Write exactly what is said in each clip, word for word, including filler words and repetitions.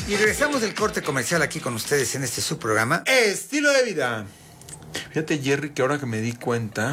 Y regresamos del corte comercial aquí con ustedes en este subprograma Estilo de Vida. Fíjate, Jerry, que ahora que me di cuenta,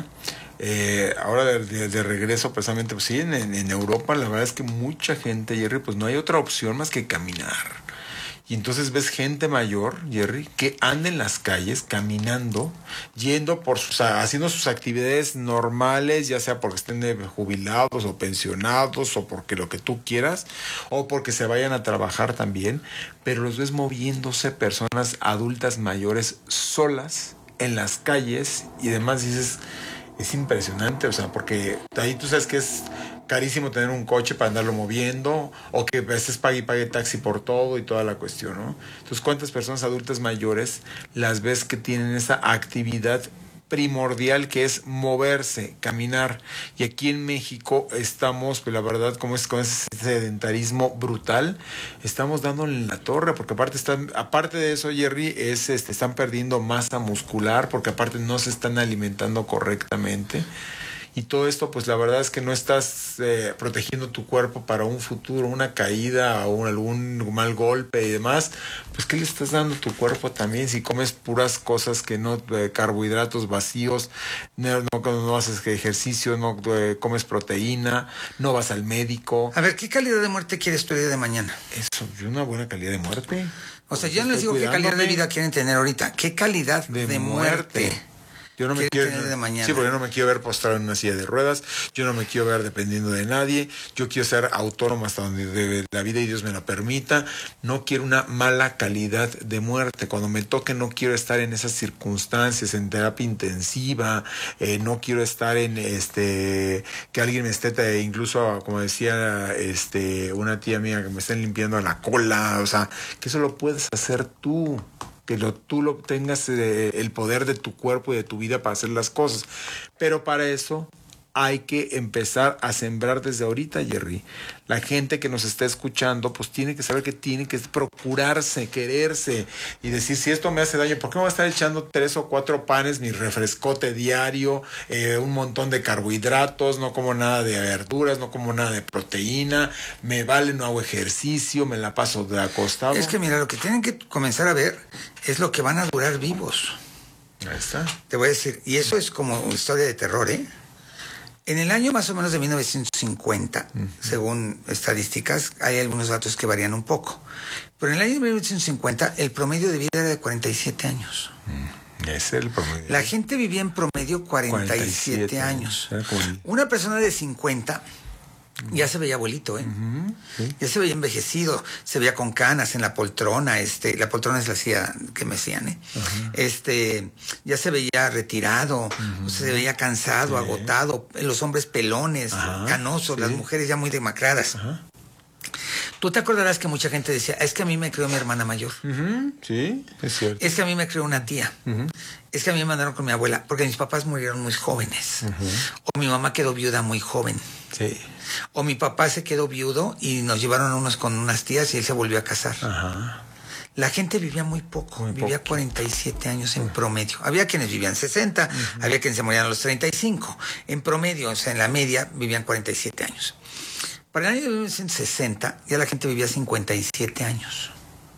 eh, ahora de, de, de regreso precisamente, pues sí, en, en Europa, la verdad es que mucha gente, Jerry, pues no hay otra opción más que caminar. Y entonces ves gente mayor, Jerry, que anda en las calles caminando, yendo por sus, haciendo sus actividades normales, ya sea porque estén jubilados o pensionados o porque lo que tú quieras, o porque se vayan a trabajar también, pero los ves moviéndose, personas adultas mayores solas en las calles y demás. Dices, es impresionante, o sea, porque ahí tú sabes que es carísimo tener un coche para andarlo moviendo, o que a veces pague y pague taxi por todo y toda la cuestión, ¿no? Entonces, ¿cuántas personas adultas mayores las ves que tienen esa actividad primordial que es moverse, caminar? Y aquí en México estamos, pues la verdad, como es con ese sedentarismo brutal, estamos dándole en la torre, porque aparte están, aparte de eso, Jerry, es este, están perdiendo masa muscular, porque aparte no se están alimentando correctamente. Y todo esto, pues la verdad es que no estás eh, protegiendo tu cuerpo para un futuro, una caída o un, algún mal golpe y demás. Pues ¿qué le estás dando a tu cuerpo también? Si comes puras cosas que no, eh, carbohidratos vacíos, no, no, no haces ejercicio, no eh, comes proteína, no vas al médico. A ver, ¿qué calidad de muerte quieres tú el día de mañana? Eso, una buena calidad de muerte. O sea, yo no les digo qué calidad de vida quieren tener ahorita. ¿Qué calidad de, de muerte? muerte? Yo no me quiero, de mañana? Sí, porque yo no me quiero ver postrado en una silla de ruedas, yo no me quiero ver dependiendo de nadie, yo quiero ser autónomo hasta donde la vida y Dios me la permita. No quiero una mala calidad de muerte. Cuando me toque no quiero estar en esas circunstancias, en terapia intensiva, eh, no quiero estar en este que alguien me esté, incluso como decía este una tía mía, que me estén limpiando la cola. O sea, que eso lo puedes hacer tú, que lo, tú lo tengas eh, el poder de tu cuerpo y de tu vida para hacer las cosas. Pero para eso hay que empezar a sembrar desde ahorita, Jerry. La gente que nos está escuchando, pues tiene que saber que tiene que procurarse, quererse y decir, si esto me hace daño, ¿por qué me voy a estar echando tres o cuatro panes, mi refrescote diario, eh, un montón de carbohidratos, no como nada de verduras, no como nada de proteína, me vale, no hago ejercicio, me la paso de acostado? Es que mira, lo que tienen que comenzar a ver es lo que van a durar vivos. Ahí está. Te voy a decir, y eso es como una historia de terror, ¿eh? En el año más o menos de mil novecientos cincuenta, uh-huh. según estadísticas, hay algunos datos que varían un poco, pero en el año de mil novecientos cincuenta el promedio de vida era de cuarenta y siete años. Uh-huh. Es el promedio. La gente vivía en promedio cuarenta y siete años. Una persona de cincuenta ya se veía abuelito, ¿eh? Uh-huh. ¿Sí? Ya se veía envejecido, se veía con canas en la poltrona, este, la poltrona es la silla que me hacían, ¿eh? Uh-huh. Este, ya se veía retirado, uh-huh. se veía cansado, sí. agotado, los hombres pelones, uh-huh. canosos, sí. las mujeres ya muy demacradas. Uh-huh. Tú te acordarás que mucha gente decía, es que a mí me crió mi hermana mayor. Uh-huh. Sí, es cierto. Es que a mí me crió una tía. Uh-huh. Es que a mí me mandaron con mi abuela, porque mis papás murieron muy jóvenes. Uh-huh. O mi mamá quedó viuda muy joven. Sí. O mi papá se quedó viudo y nos llevaron unos con unas tías y él se volvió a casar. Ajá. La gente vivía muy poco, muy vivía poco. cuarenta y siete años en uh-huh. promedio. Había quienes vivían sesenta, uh-huh. había quienes se morían a los treinta y cinco. En promedio, o sea, en la media, vivían cuarenta y siete años. Para el año de mil novecientos sesenta, ya la gente vivía cincuenta y siete años.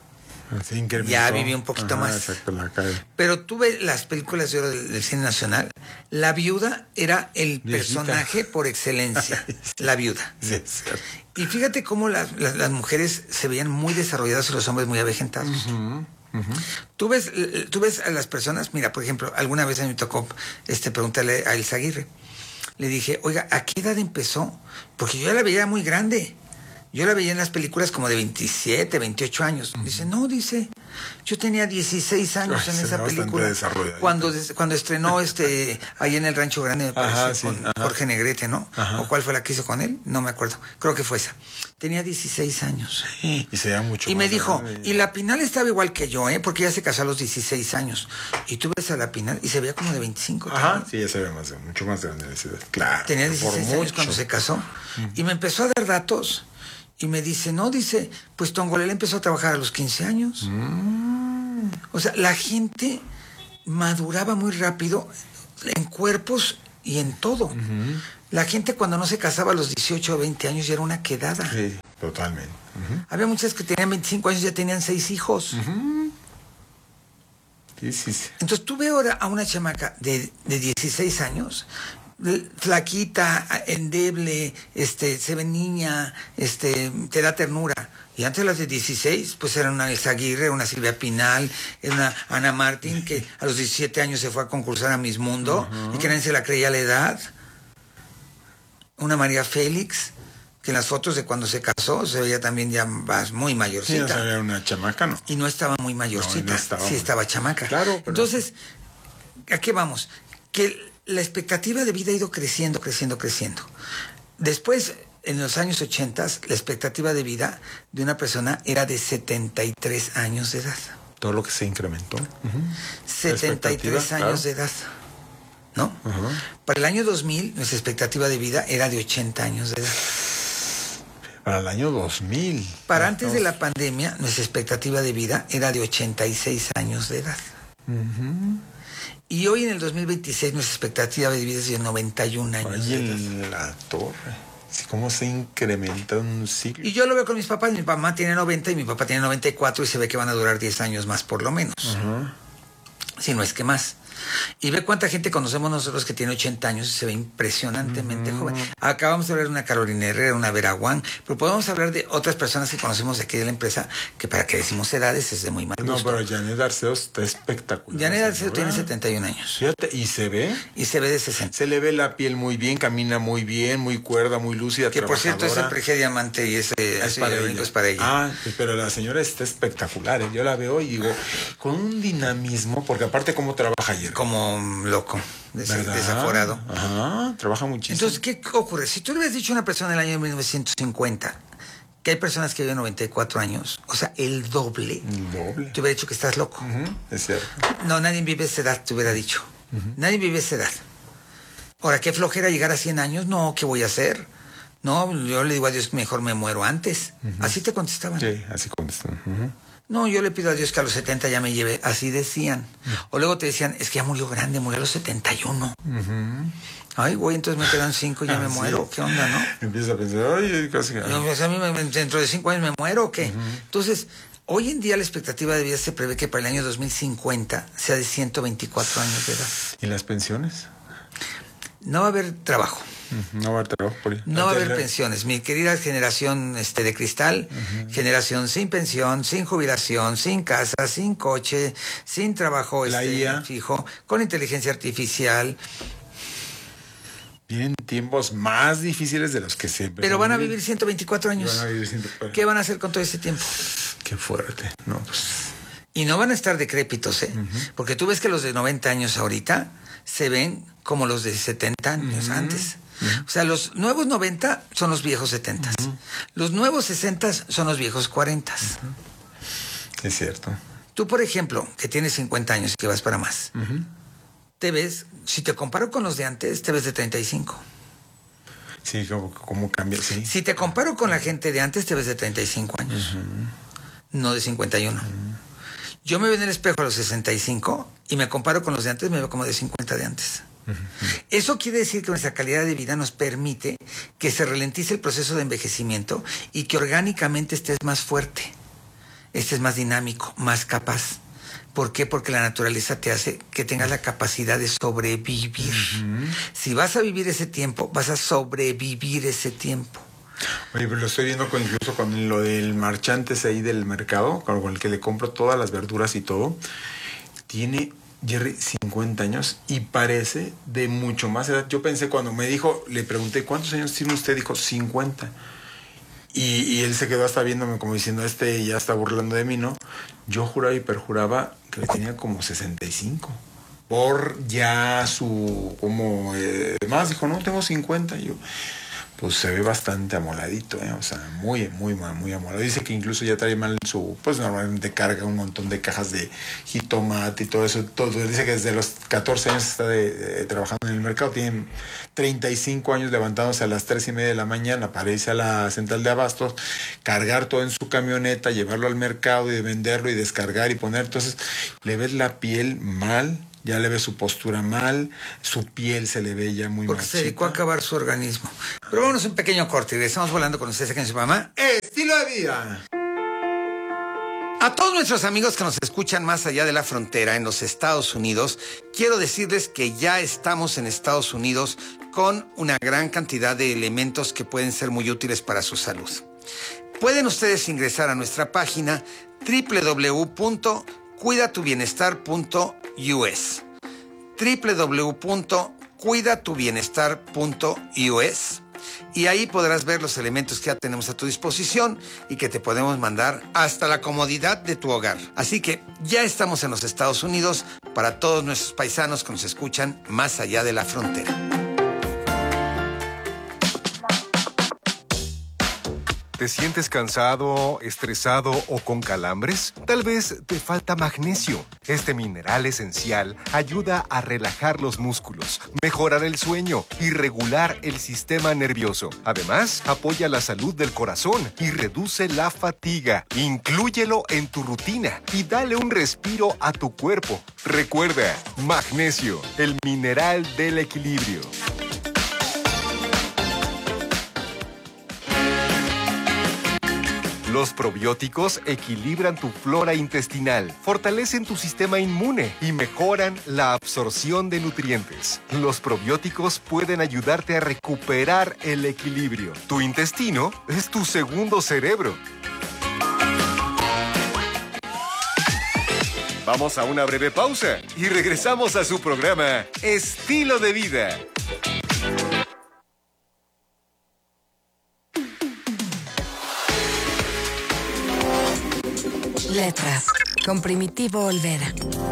Así ya vivía un poquito Ajá, más. Exacto, la calle. Pero tú ves las películas de oro del, del cine nacional, la viuda era el Viejita. personaje por excelencia. Sí. La viuda. Sí, sí. Y fíjate cómo las, las, las mujeres se veían muy desarrolladas y los hombres muy avejentados. Uh-huh. Uh-huh. Tú ves, tú ves a las personas, mira, por ejemplo, alguna vez a mí me tocó este, preguntarle a Elsa Aguirre. Le dije, oiga, ¿a qué edad empezó? Porque yo ya la veía muy grande. Yo la veía en las películas como de veintisiete, veintiocho años. Uh-huh. Dice, no, dice, yo tenía dieciséis años Ay, en esa película. Cuando, cuando estrenó este ahí en el Rancho Grande, me parece, ajá, sí, con ajá. Jorge Negrete, ¿no? Ajá. ¿O cuál fue la que hizo con él? No me acuerdo. Creo que fue esa. Tenía dieciséis años. Sí, y se veía mucho Y más me dijo, grande. Y la Pinal estaba igual que yo, ¿eh? Porque ella se casó a los dieciséis años. Y tú ves a la Pinal y se veía como de veinticinco. Ajá, también. sí, ya se ve más, mucho más grande de esa edad. Claro. Tenía dieciséis años cuando se casó. Uh-huh. Y me empezó a dar datos. Y me dice, no, dice, pues Tongolele empezó a trabajar a los quince años. Mm. O sea, la gente maduraba muy rápido en cuerpos y en todo. Uh-huh. La gente cuando no se casaba a los dieciocho o veinte años ya era una quedada. Sí, Totalmente. Uh-huh. Había muchas que tenían veinticinco años y ya tenían seis hijos. Uh-huh. Sí, sí, sí. Entonces tú ves ahora a una chamaca de, de dieciséis años, flaquita, endeble, este, se ve niña, este, te da ternura. Y antes las de dieciséis, pues eran una Elsa Aguirre, una Silvia Pinal, era una Ana Martín, que a los diecisiete años se fue a concursar a Miss Mundo, uh-huh. y que nadie se la creía a la edad. Una María Félix, que en las fotos de cuando se casó se veía también ya muy mayorcita. Sí, no se veía una chamaca, ¿no? Y no estaba muy mayorcita, no, no estaba. Sí estaba chamaca. Claro, pero... Entonces, ¿a qué vamos? Que la expectativa de vida ha ido creciendo, creciendo, creciendo. Después, en los años ochenta, la expectativa de vida de una persona era de setenta y tres años de edad. Todo lo que se incrementó. Uh-huh. setenta y tres años claro. de edad. ¿No? Uh-huh. Para el año dos mil, nuestra expectativa de vida era de ochenta años de edad. Para el año dos mil. Para antes de la pandemia, nuestra expectativa de vida era de ochenta y seis años de edad. Uh-huh. Y hoy en el dos mil veintiséis nuestra expectativa de vida es de noventa y un años. Oye, de edad. La torre. Sí, ¿cómo se incrementa un ciclo? Y yo lo veo con mis papás. Mi mamá tiene noventa y mi papá tiene noventa y cuatro y se ve que van a durar diez años más por lo menos. Uh-huh. Si no es que más. Y ve cuánta gente conocemos nosotros que tiene ochenta años y se ve impresionantemente uh-huh. joven. Acabamos de hablar de una Carolina Herrera, una Vera Wang, pero podemos hablar de otras personas que conocemos de aquí de la empresa, que para que decimos edades es de muy mal gusto. No, pero Janet Arceo está espectacular. Janet Arceo tiene setenta y un años. Fíjate, ¿y se ve? Y se ve de sesenta. Se le ve la piel muy bien, camina muy bien, muy cuerda, muy lúcida, que por cierto es el Prege Diamante y ese es, para ella. es para ella. Ah, pero la señora está espectacular, ¿eh? Yo la veo y digo, con un dinamismo, porque aparte cómo trabaja ayer. Como loco, des- desaforado. Ajá, trabaja muchísimo. Entonces, ¿qué ocurre? Si tú le hubieras dicho a una persona en el año mil novecientos cincuenta que hay personas que viven noventa y cuatro años, o sea, el doble, el doble. te hubiera dicho que estás loco. Uh-huh, es cierto. No, nadie vive esa edad, te hubiera dicho. Uh-huh. Nadie vive esa edad. Ahora, qué flojera llegar a cien años, no, ¿qué voy a hacer? No, yo le digo a Dios que mejor me muero antes. Uh-huh. Así te contestaban. Sí, así contestaban. Uh-huh. No, yo le pido a Dios que a los setenta ya me lleve. Así decían. Uh-huh. O luego te decían, es que ya murió grande, murió a los setenta y uno. Uh-huh. Ay, güey, entonces me quedan cinco y ya ah, me sí. muero. ¿Qué onda, no? Empieza a pensar, ay, casi... No, pues a mí me, dentro de cinco años me muero, ¿o qué? Uh-huh. Entonces, hoy en día la expectativa de vida se prevé que para el año dos mil cincuenta sea de ciento veinticuatro años de edad. ¿Y las pensiones? No va a haber trabajo. Uh-huh. No va a haber trabajo por ahí. No va a haber pensiones. Mi querida generación este, de cristal, uh-huh. generación sin pensión, sin jubilación, sin casa, sin coche, sin trabajo la este, I A. fijo, con inteligencia artificial. Vienen tiempos más difíciles de los que siempre. Pero van a vivir ciento veinticuatro años. Van a vivir ciento veinticuatro. ¿Qué van a hacer con todo ese tiempo? Qué fuerte. No, pues... Y no van a estar decrépitos, ¿eh? Uh-huh. Porque tú ves que los de noventa años ahorita se ven como los de setenta años uh-huh. antes. Uh-huh. O sea, los nuevos noventa son los viejos setenta. Uh-huh. Los nuevos sesenta son los viejos cuarenta. Uh-huh. Es cierto. Tú, por ejemplo, que tienes cincuenta años y que vas para más, uh-huh. te ves, si te comparo con los de antes, te ves de treinta y cinco. Sí, ¿cómo, cómo cambia? Sí. Si te comparo con la gente de antes, te ves de treinta y cinco años, uh-huh. no de cincuenta y uno. Uh-huh. Yo me veo en el espejo a los sesenta y cinco y me comparo con los de antes, me veo como de cincuenta de antes. Uh-huh. Eso quiere decir que nuestra calidad de vida nos permite que se ralentice el proceso de envejecimiento y que orgánicamente estés más fuerte, estés más dinámico, más capaz. ¿Por qué? Porque la naturaleza te hace que tengas la capacidad de sobrevivir. Uh-huh. Si vas a vivir ese tiempo, vas a sobrevivir ese tiempo. Oye, pero lo estoy viendo con, incluso con lo del marchantes ahí del mercado, con el que le compro todas las verduras y todo. Tiene, Jerry, cincuenta años y parece de mucho más edad. Yo pensé cuando me dijo, le pregunté, ¿cuántos años tiene usted? Dijo, cincuenta. Y, y él se quedó hasta viéndome como diciendo, este ya está burlando de mí, ¿no? Yo juraba y perjuraba que tenía como sesenta y cinco. Por ya su, como, eh, más, dijo, no, tengo cincuenta. Y yo... pues se ve bastante amoladito, ¿eh? O sea, muy, muy, muy amolado. Dice que incluso ya trae mal su, pues normalmente carga un montón de cajas de jitomate y todo eso. Todo. Dice que desde los catorce años está de, de, trabajando en el mercado. Tiene treinta y cinco años levantándose a las tres y media de la mañana para irse a la central de abastos, cargar todo en su camioneta, llevarlo al mercado y venderlo y descargar y poner. Entonces, le ves la piel mal. ya le ve su postura mal, su piel se le ve ya muy Porque marchita. se dedicó a acabar su organismo. Pero vámonos un pequeño corte y regresamos volando con ustedes aquí en su mamá. ¡Estilo de vida! A todos nuestros amigos que nos escuchan más allá de la frontera en los Estados Unidos, quiero decirles que ya estamos en Estados Unidos con una gran cantidad de elementos que pueden ser muy útiles para su salud. Pueden ustedes ingresar a nuestra página doble u doble u doble u punto cuida tu bienestar punto u s doble u doble u doble u punto cuida tu bienestar punto u s y ahí podrás ver los elementos que ya tenemos a tu disposición y que te podemos mandar hasta la comodidad de tu hogar. Así que ya estamos en los Estados Unidos para todos nuestros paisanos que nos escuchan más allá de la frontera. ¿Te sientes cansado, estresado o con calambres? Tal vez te falta magnesio. Este mineral esencial ayuda a relajar los músculos, mejorar el sueño y regular el sistema nervioso. Además, apoya la salud del corazón y reduce la fatiga. Inclúyelo en tu rutina y dale un respiro a tu cuerpo. Recuerda, magnesio, el mineral del equilibrio. Los probióticos equilibran tu flora intestinal, fortalecen tu sistema inmune y mejoran la absorción de nutrientes. Los probióticos pueden ayudarte a recuperar el equilibrio. Tu intestino es tu segundo cerebro. Vamos a una breve pausa y regresamos a su programa Estilo de Vida. Letras, con Primitivo Olvera.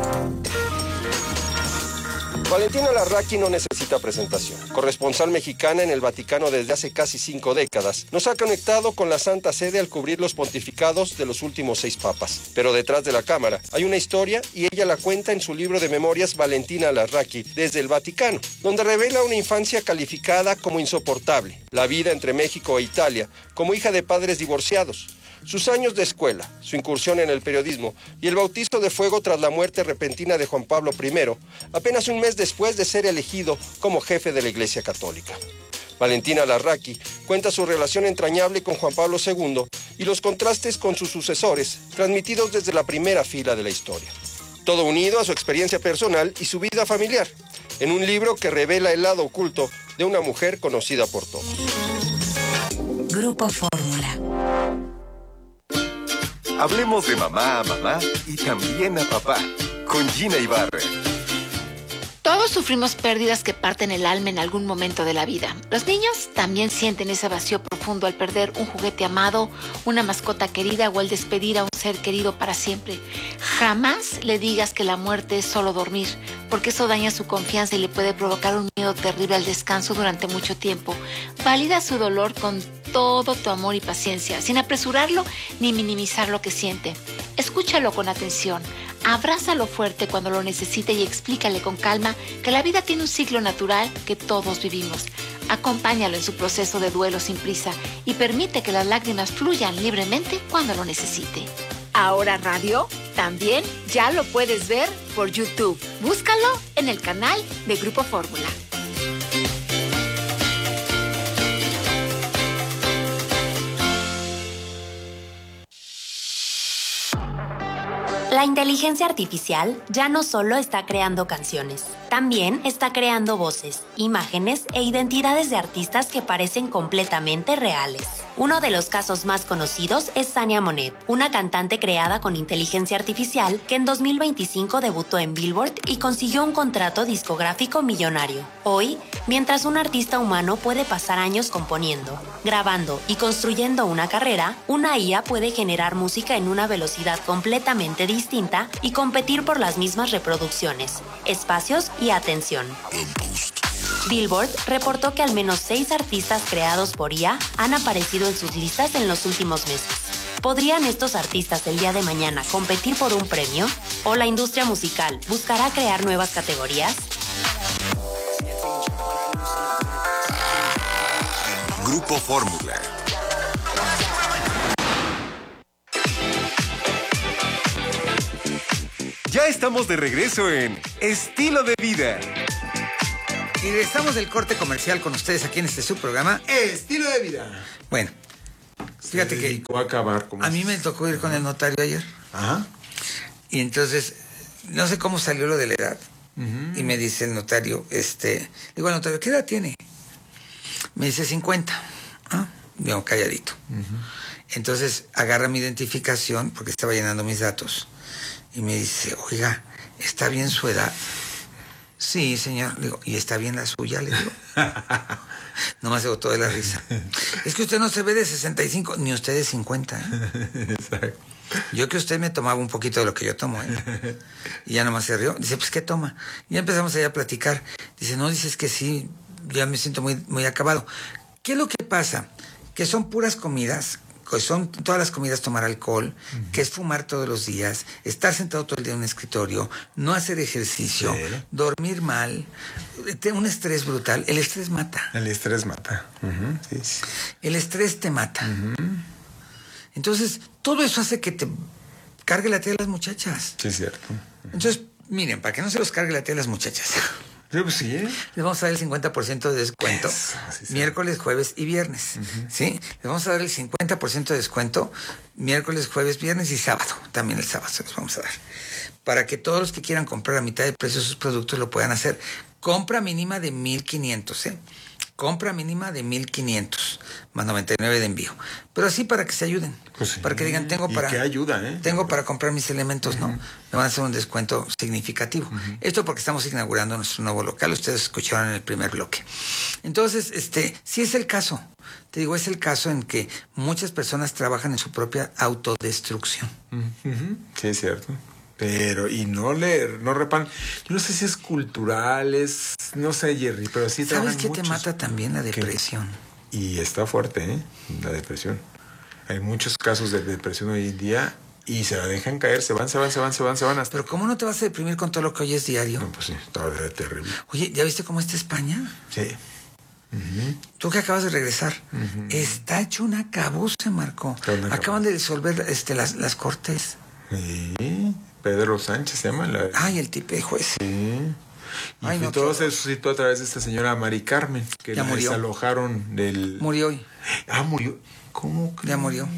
Valentina Larraqui no necesita presentación. Corresponsal mexicana en el Vaticano desde hace casi cinco décadas, nos ha conectado con la Santa Sede al cubrir los pontificados de los últimos seis papas. Pero detrás de la cámara hay una historia y ella la cuenta en su libro de memorias Valentina Larraqui desde el Vaticano, donde revela una infancia calificada como insoportable, la vida entre México e Italia, como hija de padres divorciados, sus años de escuela, su incursión en el periodismo y el bautizo de fuego tras la muerte repentina de Juan Pablo primero, apenas un mes después de ser elegido como jefe de la Iglesia Católica. Valentina Larraqui cuenta su relación entrañable con Juan Pablo segundo y los contrastes con sus sucesores, transmitidos desde la primera fila de la historia. Todo unido a su experiencia personal y su vida familiar, en un libro que revela el lado oculto de una mujer conocida por todos. Grupo Fórmula. Hablemos de mamá a mamá y también a papá, con Gina Ibarra. Todos sufrimos pérdidas que parten el alma en algún momento de la vida. Los niños también sienten ese vacío profundo al perder un juguete amado, una mascota querida o al despedir a un ser querido para siempre. Jamás le digas que la muerte es solo dormir, porque eso daña su confianza y le puede provocar un miedo terrible al descanso durante mucho tiempo. Valida su dolor con todo tu amor y paciencia, sin apresurarlo ni minimizar lo que siente. Escúchalo con atención, abrázalo fuerte cuando lo necesite y explícale con calma que la vida tiene un ciclo natural que todos vivimos. Acompáñalo en su proceso de duelo sin prisa y permite que las lágrimas fluyan libremente cuando lo necesite. Ahora Radio también ya lo puedes ver por YouTube. Búscalo en el canal de Grupo Fórmula. La inteligencia artificial ya no solo está creando canciones, también está creando voces, imágenes e identidades de artistas que parecen completamente reales. Uno de los casos más conocidos es Sania Monet, una cantante creada con inteligencia artificial que en dos mil veinticinco debutó en Billboard y consiguió un contrato discográfico millonario. Hoy, mientras un artista humano puede pasar años componiendo, grabando y construyendo una carrera, una I A puede generar música en una velocidad completamente distinta y competir por las mismas reproducciones, espacios y atención. Billboard reportó que al menos seis artistas creados por I A han aparecido en sus listas en los últimos meses. ¿Podrían estos artistas el día de mañana competir por un premio? ¿O la industria musical buscará crear nuevas categorías? Grupo Fórmula. Ya Ya estamos de regreso en Estilo de Vida. Y regresamos del corte comercial con ustedes aquí en este subprograma. Estilo de vida. Bueno, fíjate Se que dedicó a acabar como a mí me tocó ir con el notario ayer. Ajá. Y entonces, no sé cómo salió lo de la edad. Uh-huh. Y me dice el notario, este, digo al notario, ¿qué edad tiene? Me dice cincuenta. Ah, bien, calladito. Uh-huh. Entonces agarra mi identificación porque estaba llenando mis datos. Y me dice, oiga, ¿está bien su edad? Sí, señor. Le digo, ¿y está bien la suya? Le digo. Nomás se botó de la risa. Es que usted no se ve de sesenta y cinco, ni usted de cincuenta. ¿eh? Exacto. Yo que usted me tomaba un poquito de lo que yo tomo, ¿eh? Y ya nomás se rió. Dice, pues, ¿qué toma? Y ya empezamos allá a platicar. Dice, no, dices que sí, ya me siento muy, muy acabado. ¿Qué es lo que pasa? Que son puras comidas, que son todas las comidas tomar alcohol, uh-huh. que es fumar todos los días, estar sentado todo el día en un escritorio, no hacer ejercicio, sí. dormir mal, un estrés brutal. El estrés mata. El estrés mata. Uh-huh. Sí, sí. El estrés te mata. Uh-huh. Entonces, todo eso hace que te cargue la tía a las muchachas. Sí, es cierto. Uh-huh. Entonces, miren, para que no se los cargue la tía a las muchachas. Sí, pues sí, ¿eh? Les vamos a dar el cincuenta por ciento de descuento Eso, sí, sí. miércoles, jueves y viernes. Uh-huh. ¿Sí? Les vamos a dar el cincuenta por ciento de descuento miércoles, jueves, viernes y sábado. También el sábado se los vamos a dar. Para que todos los que quieran comprar a mitad de precio sus productos lo puedan hacer. Compra mínima de mil quinientos, ¿eh? Compra mínima de mil quinientos, más noventa y nueve de envío. Pero así para que se ayuden. Pues sí. Para que digan, tengo para... ¿Y qué ayuda, eh? Tengo para comprar mis elementos, uh-huh. ¿no? Me van a hacer un descuento significativo. Uh-huh. Esto porque estamos inaugurando nuestro nuevo local. Ustedes escucharon en el primer bloque. Entonces, este, sí es el caso. Te digo, es el caso en que muchas personas trabajan en su propia autodestrucción. Uh-huh. Sí, es cierto. Pero, y no le, no reparan. Yo no sé si es cultural, es, no sé, Jerry, pero sí trabajan ¿Sabes qué muchos. te mata también? La depresión. ¿Qué? Y está fuerte, ¿eh? La depresión. Hay muchos casos de depresión hoy en día y se la dejan caer, se van, se van, se van, se van, se van hasta... Pero ¿cómo no te vas a deprimir con todo lo que oyes diario? No, pues sí, está terrible. Oye, ¿ya viste cómo está España? Sí. Uh-huh. Tú que acabas de regresar, uh-huh. está hecho un acabose, Marco. Acaban de disolver este, las, las cortes. Sí. Pedro Sánchez se llama. La... Ay, el tipo de juez. Sí. Y Ay, no, todo qué... se suscitó a través de esta señora Mari Carmen, que ya la murió. Desalojaron del... Murió hoy. Ah, murió. ¿Cómo crees? Ya murió.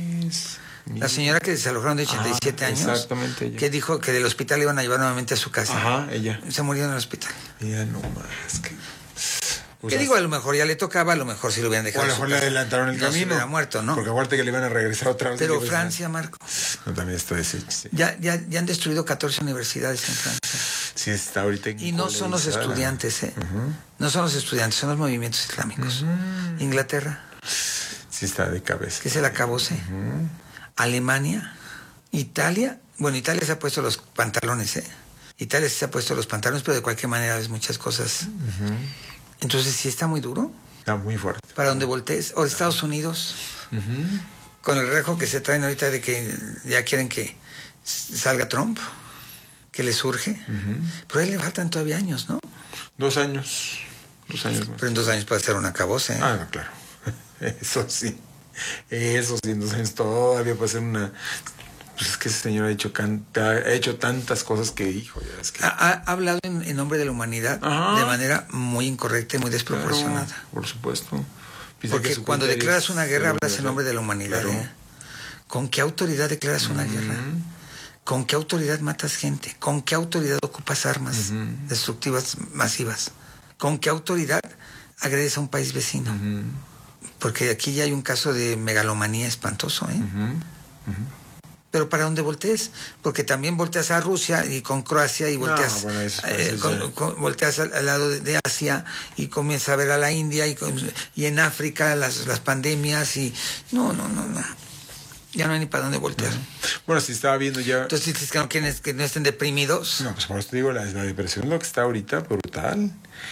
La señora que desalojaron de ochenta y siete ah, años. Exactamente. Ella. Que dijo que del hospital iban a llevar nuevamente a su casa. Ajá, ella. Se murió en el hospital. Ella no más. Que... Pues ¿Qué digo? A lo mejor ya le tocaba, a lo mejor si lo hubieran dejado. O a lo mejor le adelantaron el no camino. Se hubiera muerto, ¿no? Porque acuérdate que le iban a regresar otra vez. Pero Francia, Marco. No, también está deshecho. Sí. Ya, ya, ya han destruido catorce universidades en Francia. Sí, está ahorita en Y no son los estudiantes, ¿eh? Uh-huh. No son los estudiantes, son los movimientos islámicos. Uh-huh. Inglaterra. Sí, está de cabeza. Que se la acabóse. Uh-huh. Alemania. Italia. Bueno, Italia se ha puesto los pantalones, ¿eh? Italia se ha puesto los pantalones, pero de cualquier manera ves muchas cosas. Uh-huh. Entonces, sí está muy duro. Está muy fuerte. Para donde voltees. O Estados Unidos. Uh-huh. Con el rejo que se traen ahorita de que ya quieren que salga Trump. Que le surge. Uh-huh. Pero a él le faltan todavía años, ¿no? Dos años. Dos años más. Pero en dos años puede ser un acabose, ¿eh? Ah, no, claro. Eso sí. Eso sí, en dos años todavía puede ser una... Pues es que ese señor ha hecho, canta, ha hecho tantas cosas que, hijo, ya es que... Ha, ha hablado en, en nombre de la humanidad. Ajá. De manera muy incorrecta y muy desproporcionada. Claro, por supuesto. Piensa Porque cuando declaras una guerra hablas en nombre de la humanidad. Claro. ¿eh? ¿Con qué autoridad declaras una uh-huh. guerra? ¿Con qué autoridad matas gente? ¿Con qué autoridad ocupas armas uh-huh. destructivas masivas? ¿Con qué autoridad agredes a un país vecino? Uh-huh. Porque aquí ya hay un caso de megalomanía espantoso, ¿eh? Uh-huh. Uh-huh. Pero para donde voltees, porque también volteas a Rusia y con Croacia y volteas, no, bueno, eso, eh, eso, con, con, volteas al, al lado de, de Asia y comienzas a ver a la India y, con, y en África las, las pandemias y no, no, no, no. Ya no hay ni para dónde voltear. Uh-huh. Bueno, si estaba viendo ya... Entonces dices que no, quieren, que no estén deprimidos. No, pues por eso te digo, la, la depresión es lo que está ahorita brutal.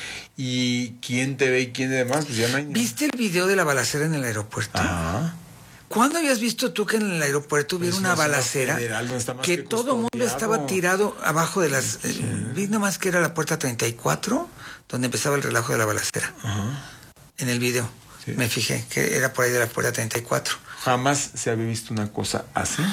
Y quién te ve y quién demás, pues ya no hay... ¿Viste el video de la balacera en el aeropuerto? Ajá. ¿Cuándo habías visto tú que en el aeropuerto hubiera una balacera federal, no está más que, que todo el mundo estaba tirado abajo de las... Sí. Eh, vi nomás que era la puerta treinta y cuatro, donde empezaba el relajo de la balacera. Ajá. En el video. Sí. Me fijé que era por ahí de la puerta treinta y cuatro. Jamás se había visto una cosa así.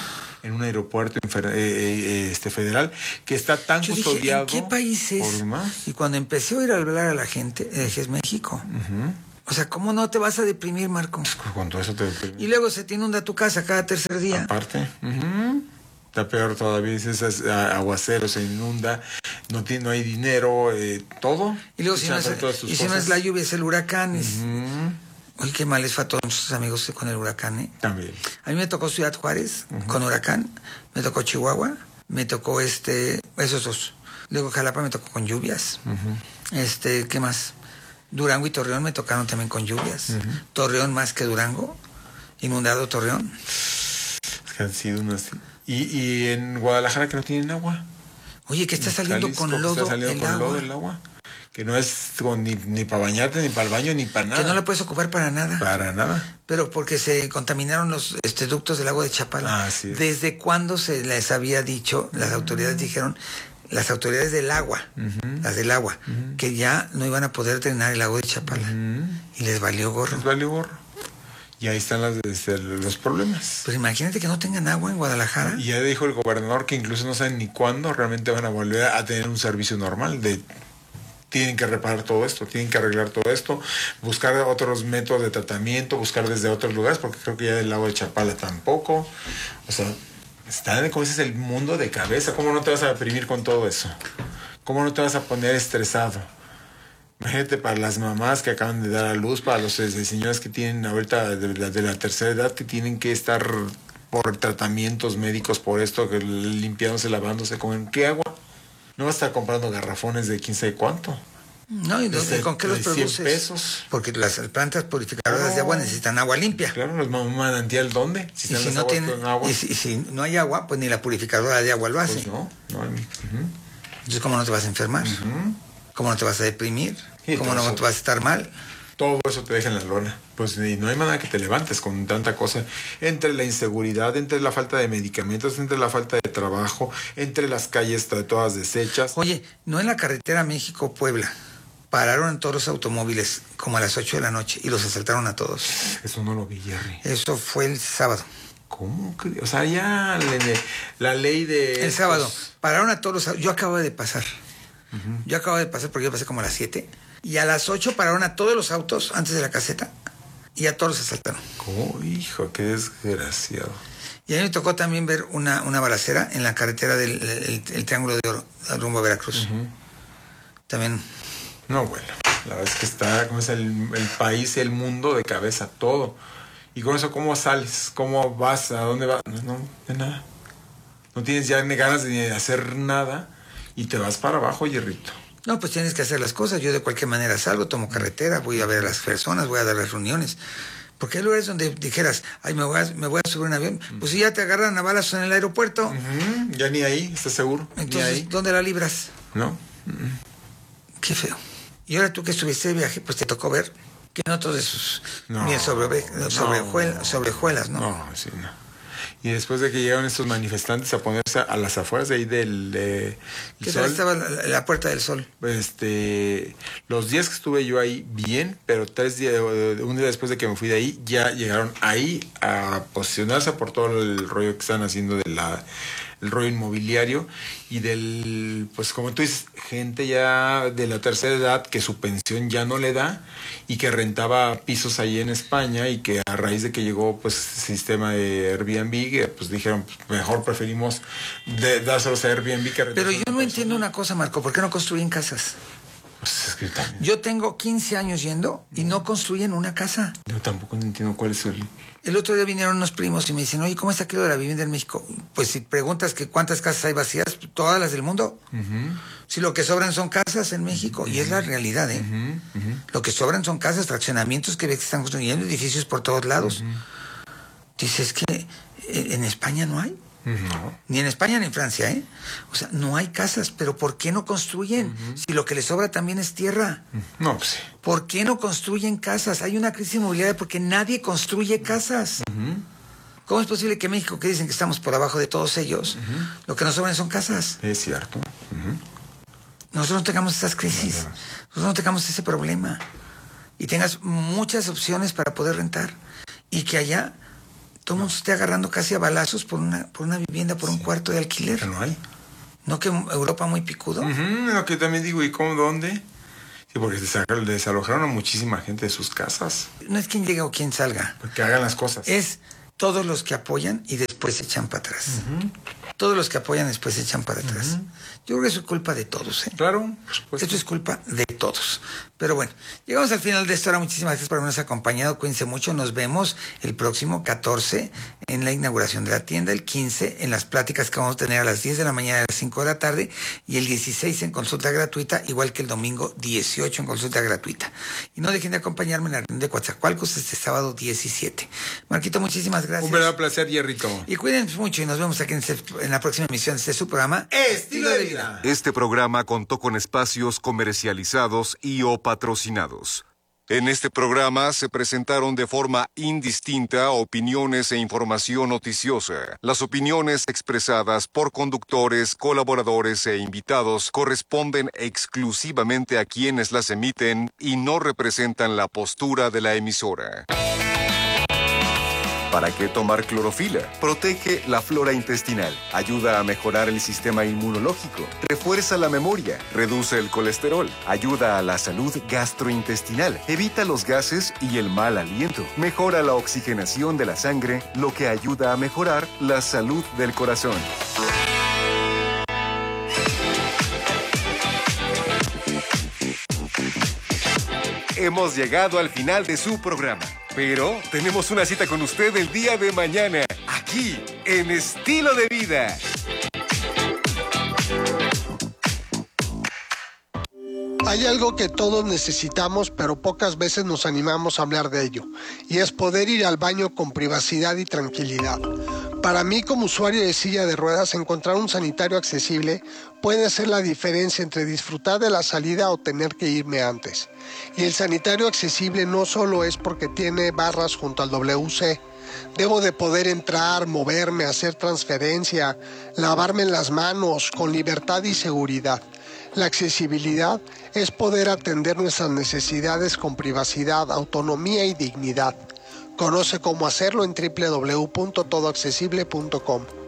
en un aeropuerto infer- eh, eh, este, federal que está tan Yo custodiado. dije, ¿en qué país es? Por demás. Y cuando empecé a oír hablar a la gente, dije, es México. Uh-huh. O sea, ¿cómo no te vas a deprimir, Marco? Con todo eso te... Y luego se te inunda tu casa cada tercer día. Aparte. Uh-huh. Está peor todavía, dices, es, a, aguacero, se inunda, no tiene, no hay dinero, eh, todo. Y luego si no, es, y si no es la lluvia, es el huracán. Es... Uh-huh. Uy, qué mal les fue a todos nuestros amigos con el huracán, ¿eh? También. A mí me tocó Ciudad Juárez, uh-huh, con huracán, me tocó Chihuahua, me tocó este, esos dos. Luego Jalapa me tocó con lluvias. Uh-huh. Este, ¿qué más? Durango y Torreón me tocaron también con lluvias. Uh-huh. Torreón más que Durango, inundado Torreón. Es que han sido unas... Y, y en Guadalajara que no tienen agua. Oye, que está saliendo Jalisco, con lodo, está saliendo el, con agua. lodo el agua. Que no es con, ni, ni para bañarte, ni para el baño, ni para nada. Que no la puedes ocupar para nada. Para nada. Pero porque se contaminaron los este, ductos del agua de Chapala. Ah, sí. ¿Desde cuándo se les había dicho, las autoridades dijeron, las autoridades del agua, uh-huh, las del agua, uh-huh, que ya no iban a poder drenar el agua de Chapala? Uh-huh. Y les valió gorro. Les valió gorro. Y ahí están las, este, los problemas. Pero imagínate que no tengan agua en Guadalajara. Y ya dijo el gobernador que incluso no saben ni cuándo realmente van a volver a tener un servicio normal. De tienen que reparar todo esto, tienen que arreglar todo esto, buscar otros métodos de tratamiento, buscar desde otros lugares, porque creo que ya del agua de Chapala tampoco. O sea, está, como dices, el mundo de cabeza. ¿Cómo no te vas a deprimir con todo eso? ¿Cómo no te vas a poner estresado? Imagínate para las mamás que acaban de dar a luz, para los este, señores que tienen ahorita de, de, de la tercera edad, que tienen que estar por tratamientos médicos por esto, que limpiándose, lavándose, ¿con qué agua? No vas a estar comprando garrafones de quién sabe cuánto. No, ¿y de, con qué los produces? cien pesos. Porque las plantas purificadoras no. de agua necesitan agua limpia. Claro, los manantial, ¿dónde? Si, y, si no tiene, agua. Y, si, y si no hay agua, pues ni la purificadora de agua lo hace. Pues no, no hay. Uh-huh. Entonces, ¿cómo no te vas a enfermar? Uh-huh. ¿Cómo no te vas a deprimir? Sí, ¿Cómo no eso, te vas a estar mal? Todo eso te deja en la lona. Pues y no hay manera que te levantes con tanta cosa. Entre la inseguridad, entre la falta de medicamentos, entre la falta de trabajo, entre las calles todas deshechas. Oye, ¿no en la carretera México-Puebla pararon en todos los automóviles como a las ocho de la noche y los asaltaron a todos? Eso no lo vi, Jerry. Eso fue el sábado. ¿Cómo? O sea, ya le, la ley de... El estos... sábado. Pararon a todos los... Yo acabo de pasar. Uh-huh. Yo acabo de pasar porque yo pasé como a las siete. Y a las ocho pararon a todos los autos antes de la caseta. Y a todos los asaltaron. ¿Cómo? Hijo, qué desgraciado. Y a mí me tocó también ver una, una balacera en la carretera del el, el Triángulo de Oro, rumbo a Veracruz. Uh-huh. También... No, bueno, la verdad es que está, como es el, el país, el mundo de cabeza, todo. Y con eso, ¿cómo sales? ¿Cómo vas? ¿A dónde vas? No, no, de nada. No tienes ya ni ganas de hacer nada y te vas para abajo, Hierrito. No, pues tienes que hacer las cosas. Yo de cualquier manera salgo, tomo carretera, voy a ver a las personas, voy a dar las reuniones. Porque hay lugares donde dijeras, ay, me voy a, me voy a subir un avión. Uh-huh. Pues si ya te agarran a balazos en el aeropuerto. Uh-huh. Ya ni ahí, ¿estás seguro? Entonces, ni ahí. ¿dónde la libras? No. Uh-huh. Qué feo. Y ahora tú que estuviste de viaje, pues te tocó ver que en otros de sus no, bien sobre, sobre, no, juel, sobrejuelas, ¿no? No, sí, no. Y después de que llegaron estos manifestantes a ponerse a las afueras de ahí del de, ¿Qué tal estaba la, la Puerta del Sol? Este, los días que estuve yo ahí, bien, pero tres días, un día después de que me fui de ahí, ya llegaron ahí a posicionarse por todo el rollo que están haciendo de la... el rollo inmobiliario y del, pues como tú dices, gente ya de la tercera edad que su pensión ya no le da y que rentaba pisos ahí en España y que a raíz de que llegó pues sistema de Airbnb, pues dijeron, pues, mejor preferimos de, dárselos a Airbnb que rentar. Pero yo no entiendo una cosa, Marco, ¿por qué no construyen casas? Pues es que también... Yo tengo quince años yendo y no construyen una casa. Yo tampoco entiendo cuál es el... El otro día vinieron unos primos y me dicen, oye, ¿cómo está aquello de la vivienda en México? Pues si preguntas que cuántas casas hay vacías, todas las del mundo. Uh-huh. Si lo que sobran son casas en México, uh-huh. y es la realidad, ¿eh? Uh-huh. Uh-huh. Lo que sobran son casas, fraccionamientos que ves que están construyendo, edificios por todos lados. Uh-huh. Dices que en España no hay. No. Ni en España ni en Francia, ¿eh? O sea, no hay casas, pero ¿por qué no construyen? Uh-huh. Si lo que les sobra también es tierra. No, pues sí. ¿Por qué no construyen casas? Hay una crisis inmobiliaria porque nadie construye casas. Uh-huh. ¿Cómo es posible que México, que dicen que estamos por abajo de todos ellos, uh-huh. lo que nos sobran son casas? Es cierto. Uh-huh. Nosotros no tengamos esas crisis, uh-huh. nosotros no tengamos ese problema y tengas muchas opciones para poder rentar y que allá todo el mundo se esté agarrando casi a balazos por una, por una vivienda, por un sí. cuarto de alquiler. Que no hay. ¿No que Europa muy picudo? Uh-huh, lo que también digo, ¿y cómo, dónde? Sí, porque desalojaron a muchísima gente de sus casas. No es quien llega o quien salga. Pues que hagan las cosas. Es todos los que apoyan y después se echan para atrás. Uh-huh. Todos los que apoyan después se echan para atrás. Uh-huh. Yo creo que eso es culpa de todos, ¿eh? Claro, por supuesto. Esto es culpa de todos. Pero bueno, llegamos al final de esto. Ahora, muchísimas gracias por habernos acompañado. Cuídense mucho. Nos vemos el próximo catorce en la inauguración de la tienda, el quince en las pláticas que vamos a tener a las diez de la mañana y a las cinco de la tarde, y el dieciséis en consulta gratuita, igual que el domingo dieciocho en consulta gratuita. Y no dejen de acompañarme en la reunión de Coatzacoalcos este sábado diecisiete. Marquito, muchísimas gracias. Un verdadero placer, Jerrito. Y cuídense mucho y nos vemos aquí en, este, en la próxima emisión de este su programa Estilo de Vida. Este programa contó con espacios comercializados y o patrocinados. En este programa se presentaron de forma indistinta opiniones e información noticiosa. Las opiniones expresadas por conductores, colaboradores e invitados corresponden exclusivamente a quienes las emiten y no representan la postura de la emisora. ¿Para qué tomar clorofila? Protege la flora intestinal, ayuda a mejorar el sistema inmunológico, refuerza la memoria, reduce el colesterol, ayuda a la salud gastrointestinal, evita los gases y el mal aliento, mejora la oxigenación de la sangre, lo que ayuda a mejorar la salud del corazón. Hemos llegado al final de su programa, pero tenemos una cita con usted el día de mañana, aquí, en Estilo de Vida. Hay algo que todos necesitamos, pero pocas veces nos animamos a hablar de ello, y es poder ir al baño con privacidad y tranquilidad. Para mí, como usuario de silla de ruedas, encontrar un sanitario accesible puede ser la diferencia entre disfrutar de la salida o tener que irme antes. Y el sanitario accesible no solo es porque tiene barras junto al W C. Debo de poder entrar, moverme, hacer transferencia, lavarme las manos con libertad y seguridad. La accesibilidad es poder atender nuestras necesidades con privacidad, autonomía y dignidad. Conoce cómo hacerlo en doble u doble u doble u punto todo accesible punto com.